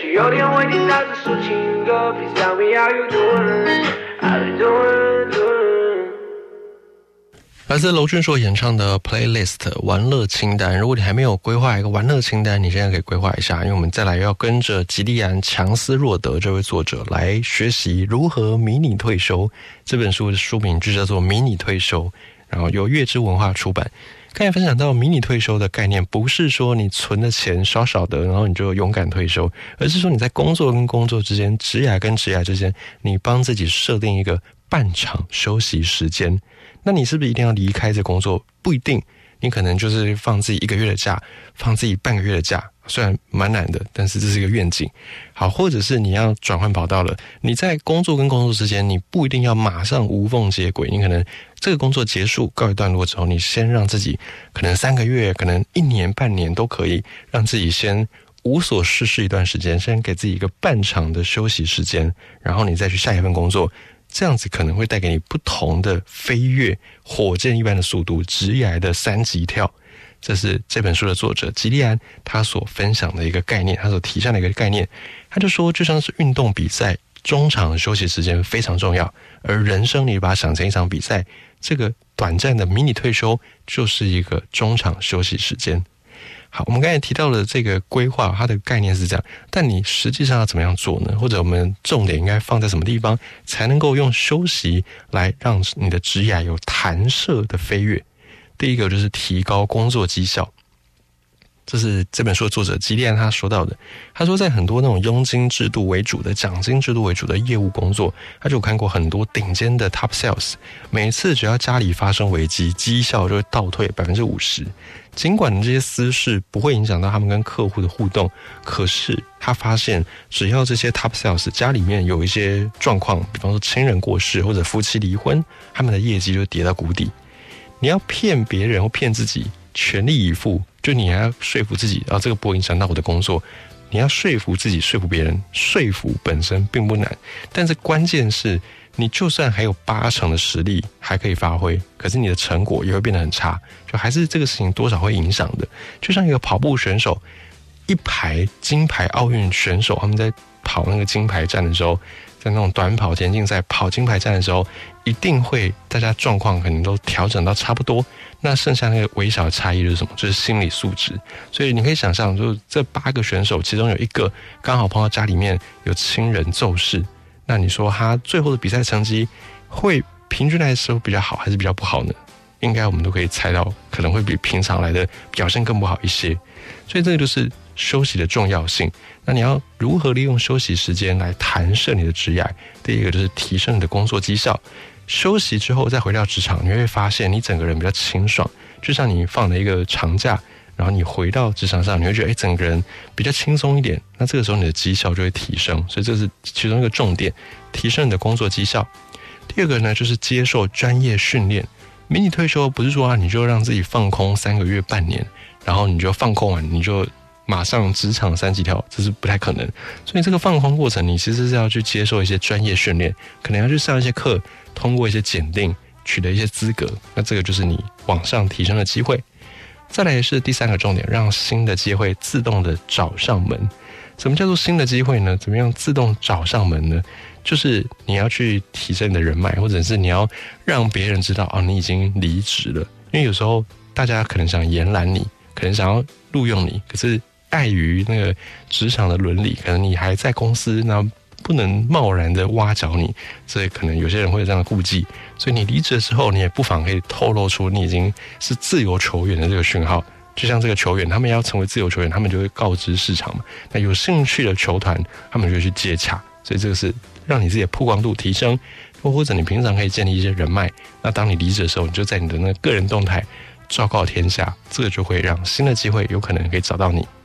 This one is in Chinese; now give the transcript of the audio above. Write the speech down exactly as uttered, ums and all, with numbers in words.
许有天我一定再次抒情歌 Please tell me how you doing How you doing, doing 来自娄俊硕演唱的 Playlist 玩乐清单，如果你还没有规划一个玩乐清单，你现在可以规划一下，因为我们再来要跟着吉利安强斯若德这位作者来学习如何迷你退休。这本书的书名就叫做迷你退休，然后由月之文化出版。刚才分享到迷你退休的概念，不是说你存的钱少少的然后你就勇敢退休，而是说你在工作跟工作之间，职涯跟职涯之间，你帮自己设定一个半场休息时间。那你是不是一定要离开这工作？不一定，你可能就是放自己一个月的假，放自己半个月的假，虽然蛮难的，但是这是一个愿景。好，或者是你要转换跑道了，你在工作跟工作之间，你不一定要马上无缝接轨，你可能这个工作结束告一段落之后，你先让自己可能三个月，可能一年半年都可以，让自己先无所事事一段时间，先给自己一个半场的休息时间，然后你再去下一份工作。这样子可能会带给你不同的飞跃，火箭一般的速度，职涯的三级跳。这是这本书的作者吉利安他所分享的一个概念，他所提倡的一个概念。他就说，就像是运动比赛，中场休息时间非常重要，而人生你把它想成一场比赛，这个短暂的迷你退休就是一个中场休息时间。好，我们刚才提到的这个规划，它的概念是这样，但你实际上要怎么样做呢？或者我们重点应该放在什么地方，才能够用休息来让你的职涯有弹射的飞跃？第一个就是提高工作绩效。这是这本书的作者吉利安他说到的。他说，在很多那种佣金制度为主的、奖金制度为主的业务工作，他就有看过很多顶尖的 top sales， 每次只要家里发生危机，绩效就会倒退 百分之五十。尽管这些私事不会影响到他们跟客户的互动，可是他发现，只要这些 top sales 家里面有一些状况，比方说亲人过世或者夫妻离婚，他们的业绩就跌到谷底。你要骗别人或骗自己，全力以赴，就你还要说服自己，啊，这个不会影响到我的工作。你要说服自己，说服别人，说服本身并不难，但是关键是，你就算还有八成的实力还可以发挥，可是你的成果也会变得很差，就还是这个事情多少会影响的。就像一个跑步选手，一排金牌奥运选手，他们在跑那个金牌战的时候，在那种短跑田径赛跑金牌战的时候，一定会大家状况可能都调整到差不多，那剩下那个微小的差异就是什么？就是心理素质。所以你可以想象，就是这八个选手其中有一个刚好碰到家里面有亲人骤逝，那你说他最后的比赛成绩会平均来说比较好还是比较不好呢？应该我们都可以猜到，可能会比平常来的表现更不好一些。所以这个就是休息的重要性。那你要如何利用休息时间来弹射你的职涯？第一个就是提升你的工作绩效。休息之后再回到职场，你会发现你整个人比较清爽，就像你放了一个长假，然后你回到职场上，你会觉得哎，整个人比较轻松一点。那这个时候你的绩效就会提升，所以这是其中一个重点，提升你的工作绩效。第二个呢，就是接受专业训练。迷你退休不是说啊，你就让自己放空三个月、半年，然后你就放空完，你就马上职场三级跳，这是不太可能。所以这个放空过程，你其实是要去接受一些专业训练，可能要去上一些课，通过一些检定，取得一些资格。那这个就是你往上提升的机会。再来是第三个重点，让新的机会自动的找上门。什么叫做新的机会呢？怎么样自动找上门呢？就是你要去提升你的人脉，或者是你要让别人知道啊，你已经离职了。因为有时候大家可能想延揽你，可能想要录用你，可是碍于那个职场的伦理，可能你还在公司，那不能贸然的挖角你，所以可能有些人会有这样的顾忌。所以你离职的时候，你也不妨可以透露出你已经是自由球员的这个讯号。就像这个球员，他们要成为自由球员，他们就会告知市场嘛。那有兴趣的球团，他们就会去接洽。所以这个是让你自己的曝光度提升，或者你平常可以建立一些人脉。那当你离职的时候，你就在你的那个个人动态昭告天下，这个就会让新的机会有可能可以找到你。